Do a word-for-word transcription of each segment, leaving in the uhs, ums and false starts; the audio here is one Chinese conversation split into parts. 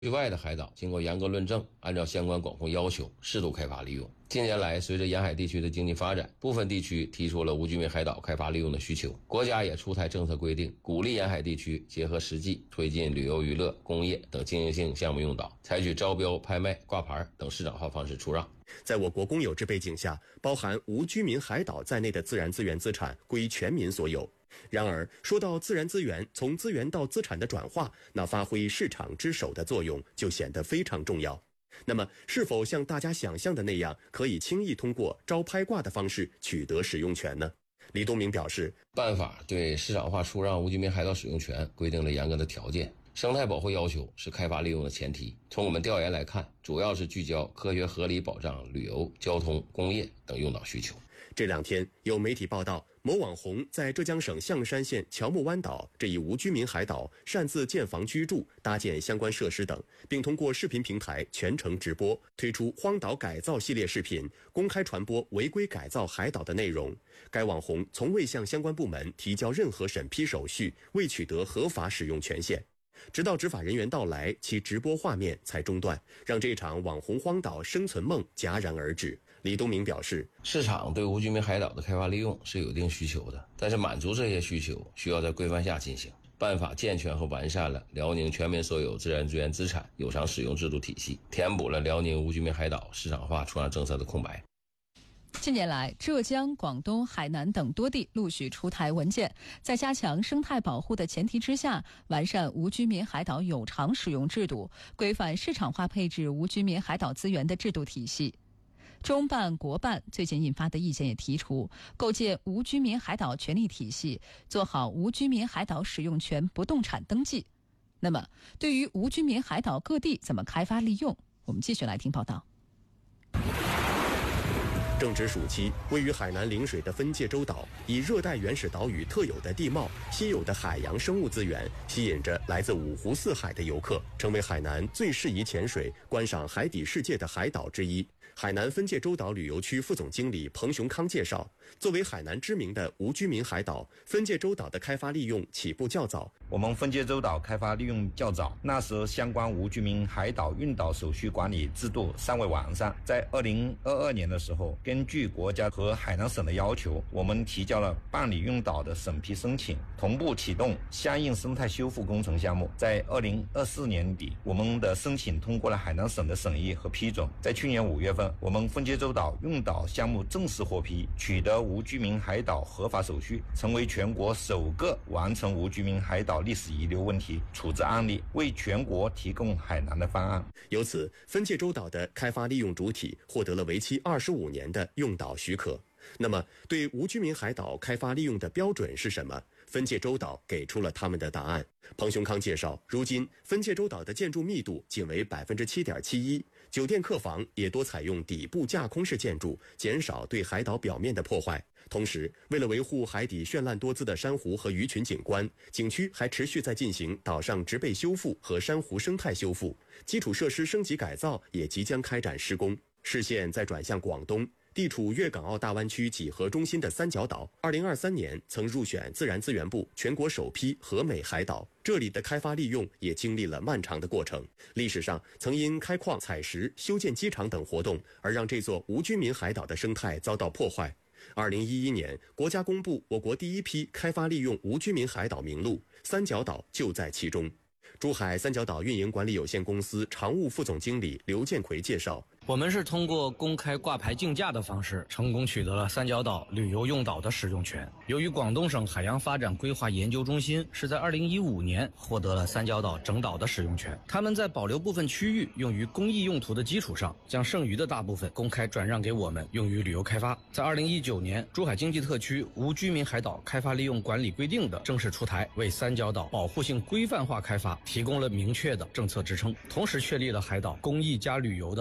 对外的海岛经过严格论证，按照相关管控要求适度开发利用。近年来，随着沿海地区的经济发展，部分地区提出了无居民海岛开发利用的需求，国家也出台政策规定，鼓励沿海地区结合实际推进旅游娱乐、工业等经营性项目用岛，采取招标、拍卖、挂牌等市场化方式出让。 在我国公有制背景下，包含无居民海岛在内的自然资源资产归全民所有。然而，说到自然资源从资源到资产的转化，那发挥市场之手的作用就显得非常重要。那么，是否像大家想象的那样，可以轻易通过招拍挂的方式取得使用权呢？李东明表示， 办法对市场化出让无居民海岛使用权规定了严格的条件，生态保护要求是开发利用的前提。从我们调研来看，主要是聚焦科学合理保障旅游、交通、工业等用岛需求。 这两天有媒体报道，某网红在浙江省象山县乔木湾岛这一无居民海岛擅自建房居住、搭建相关设施等，并通过视频平台全程直播，推出荒岛改造系列视频，公开传播违规改造海岛的内容。该网红从未向相关部门提交任何审批手续，未取得合法使用权限。直到执法人员到来，其直播画面才中断，让这场网红荒岛生存梦戛然而止。李东明表示， 市场对无居民海岛的开发利用是有一定需求的，但是满足这些需求需要在规范下进行。办法健全和完善了辽宁全民所有自然资源资产有偿使用制度体系，填补了辽宁无居民海岛市场化出让政策的空白。 近年来，浙江、广东、海南等多地陆续出台文件，在加强生态保护的前提之下，完善无居民海岛有偿使用制度，规范市场化配置无居民海岛资源的制度体系。中办、国办最近印发的意见也提出，构建无居民海岛权利体系，做好无居民海岛使用权不动产登记。那么，对于无居民海岛各地怎么开发利用，我们继续来听报道。 正值暑期，位于海南陵水的分界洲岛，以热带原始岛屿特有的地貌、稀有的海洋生物资源，吸引着来自五湖四海的游客，成为海南最适宜潜水、观赏海底世界的海岛之一。海南分界洲岛旅游区副总经理彭雄康介绍，作为海南知名的无居民海岛，分界洲岛的开发利用起步较早。 我们分界洲岛开发利用较早，那时候相关无居民海岛运岛手续管理制度尚未完善。在二零二二年的时候，根据国家和海南省的要求，我们提交了办理运岛的审批申请，同步启动相应生态修复工程项目。在二零二四年底，我们的申请通过了海南省的审议和批准。在去年五月份，我们分界洲岛运岛项目正式获批，取得无居民海岛合法手续，成为全国首个完成无居民海岛历史遗留问题处置案例，为全国提供海南的方案。 由此，分界洲岛的开发利用主体获得了为期二十五年的用岛许可。那么，对无居民海岛开发利用的标准是什么？分界洲岛给出了他们的答案。彭雄康介绍，如今分界洲岛的建筑密度仅为 百分之七点七一， 酒店客房也多采用底部架空式建筑，减少对海岛表面的破坏。同时，为了维护海底绚烂多姿的珊瑚和鱼群景观，景区还持续在进行岛上植被修复和珊瑚生态修复，基础设施升级改造也即将开展施工。视线再转向广东，地处粤港澳大湾区几何中心的三角岛，二零二三年曾入选自然资源部全国首批和美海岛。这里的开发利用也经历了漫长的过程，历史上曾因开矿、采石、修建机场等活动而让这座无居民海岛的生态遭到破坏。二零一一年，国家公布我国第一批开发利用无居民海岛名录，三角岛就在其中。珠海三角岛运营管理有限公司常务副总经理刘建奎介绍， 我们是通过公开挂牌竞价的方式，成功取得了三角岛旅游用岛的使用权。由于广东省海洋发展规划研究中心是在二零一五年获得了三角岛整岛的使用权，他们在保留部分区域用于公益用途的基础上，将剩余的大部分公开转让给我们用于旅游开发。在二零一九年，珠海经济特区无居民海岛开发利用管理规定的正式出台，为三角岛保护性规范化开发提供了明确的政策支撑，同时确立了海岛公益加旅游的核心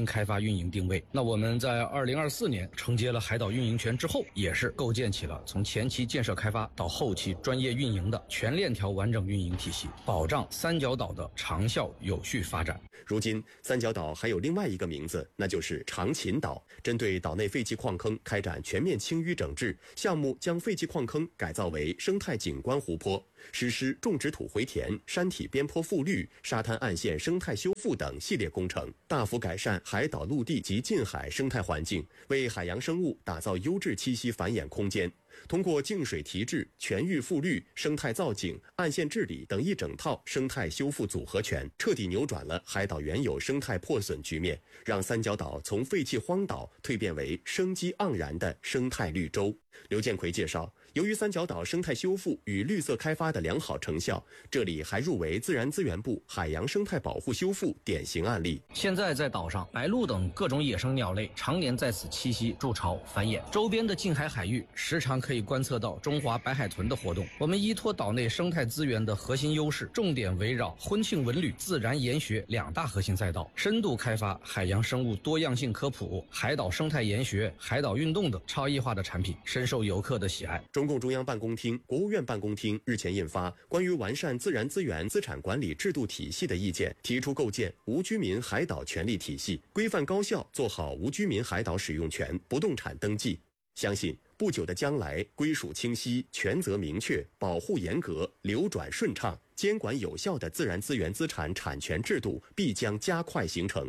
新开发运营定位。那我们在二零二四年承接了海岛运营权之后，也是构建起了从前期建设开发到后期专业运营的全链条完整运营体系，保障三角岛的长效有序发展。 如今，三角岛还有另外一个名字，那就是长秦岛。针对岛内废弃矿坑开展全面清淤整治项目，将废弃矿坑改造为生态景观湖泊，实施种植土回填、山体边坡复绿、沙滩岸线生态修复等系列工程，大幅改善海岛陆地及近海生态环境，为海洋生物打造优质栖息繁衍空间。通过净水提质、全域复绿、生态造景、岸线治理等一整套生态修复组合拳，彻底扭转了海岛原有生态破损局面，让三角岛从废弃荒岛蜕变为生机盎然的生态绿洲。刘建奎介绍，由于三角岛生态修复与绿色开发的良好成效，这里还入围自然资源部海洋生态保护修复典型案例。 现在在岛上，白鹭等各种野生鸟类常年在此栖息、筑巢、繁衍，周边的近海海域时常可以观测到中华白海豚的活动。我们依托岛内生态资源的核心优势，重点围绕婚庆文旅、自然研学两大核心赛道，深度开发海洋生物多样性科普、海岛生态研学、海岛运动等超异化的产品，深受游客的喜爱。 中共中央办公厅、国务院办公厅日前印发《关于完善自然资源资产管理制度体系的意见》，提出构建无居民海岛权利体系，规范高效做好无居民海岛使用权不动产登记。相信不久的将来，归属清晰、权责明确、保护严格、流转顺畅、监管有效的自然资源资产产权制度必将加快形成。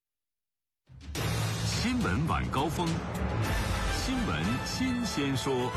新闻晚高峰，新闻新鲜说。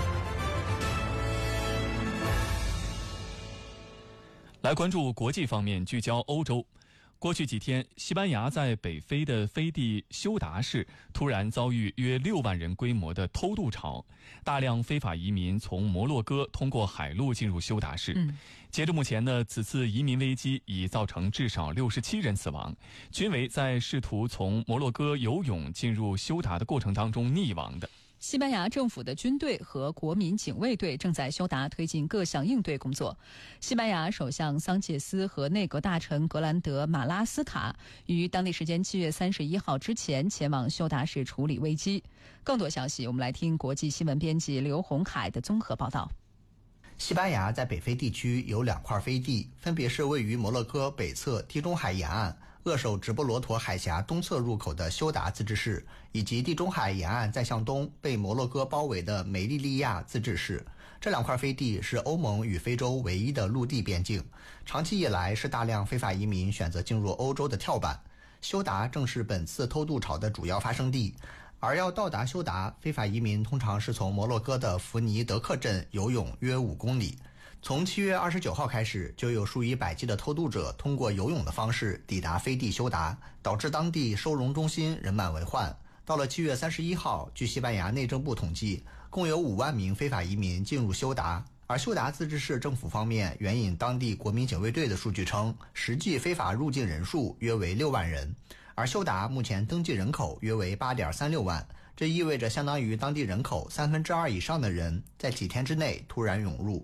来关注国际方面，聚焦欧洲。过去几天，西班牙在北非的飞地休达市突然遭遇约六万人规模的偷渡潮，大量非法移民从摩洛哥通过海路进入休达市。嗯、截至目前呢，此次移民危机已造成至少六十七人死亡，均为在试图从摩洛哥游泳进入休达的过程当中溺亡的。 西班牙政府的军队和国民警卫队正在休达推进各项应对工作。西班牙首相桑切斯和内阁大臣格兰德马拉斯卡于当地时间七月三十一号之前前往休达市处理危机。更多消息，我们来听国际新闻编辑刘红凯的综合报道。 西班牙在北非地区有两块飞地，分别是位于摩洛哥北侧地中海沿岸扼守直布罗陀海峡东侧入口的休达自治市，以及地中海沿岸再向东被摩洛哥包围的梅利利亚自治市。这两块飞地是欧盟与非洲唯一的陆地边境，长期以来是大量非法移民选择进入欧洲的跳板。休达正是本次偷渡潮的主要发生地，而要到达休达，非法移民通常是从摩洛哥的福尼德克镇游泳约五公里。从七月二十九号开始，就有数以百计的偷渡者通过游泳的方式抵达飞地休达，导致当地收容中心人满为患。到了七月三十一号，据西班牙内政部统计，共有五万名非法移民进入休达。而休达自治市政府方面援引当地国民警卫队的数据称，实际非法入境人数约为六万人，而休达目前登记人口约为八点三六万，这意味着相当于当地人口三分之二以上的人在几天之内突然涌入。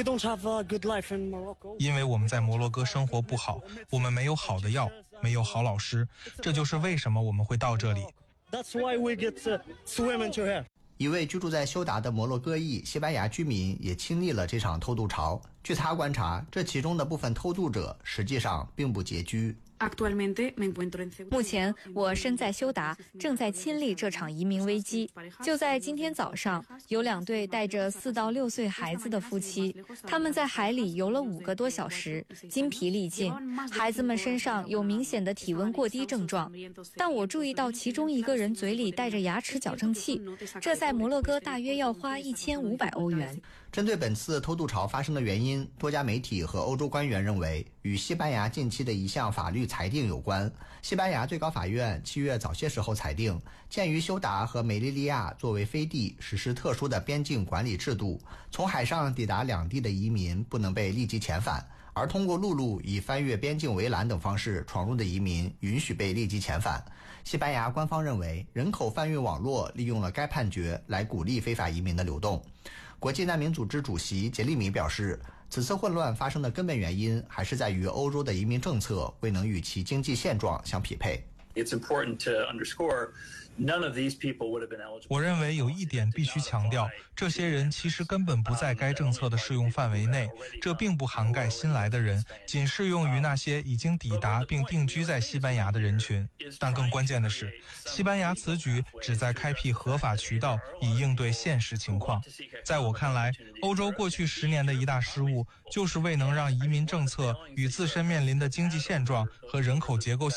因为我们在摩洛哥生活不好，我们没有好的药，没有好老师，这就是为什么我们会到这里。 一位居住在休达的摩洛哥裔西班牙居民也亲历了这场偷渡潮。据他观察，这其中的部分偷渡者实际上并不拮据。 目前我身在休达，正在亲历这场移民危机。就在今天早上，有两对带着四到六岁孩子的夫妻，他们在海里游了五个多小时，精疲力尽。孩子们身上有明显的体温过低症状，但我注意到其中一个人嘴里带着牙齿矫正器，这在摩洛哥大约要花一千五百欧元。 针对本次偷渡潮发生的原因，多家媒体和欧洲官员认为与西班牙近期的一项法律裁定有关。西班牙最高法院七月早些时候裁定，鉴于休达和梅利利亚作为飞地实施特殊的边境管理制度，从海上抵达两地的移民不能被立即遣返，而通过陆路以翻越边境围栏等方式闯入的移民允许被立即遣返。西班牙官方认为，人口贩运网络利用了该判决来鼓励非法移民的流动。国际难民组织主席杰利米表示，此次混乱发生的根本原因还是在于欧洲的移民政策未能与其经济现状相匹配。 我认为有一点必须强调，这些人其实根本不在该政策的适用范围内，这并不涵盖新来的人，仅适用于那些已经抵达并定居在西班牙的人群。但更关键的是，西班牙此举旨在开辟合法渠道以应对现实情况。在我看来，欧洲过去十年的一大失误，就是未能让移民政策与自身面临的经济现状和人口结构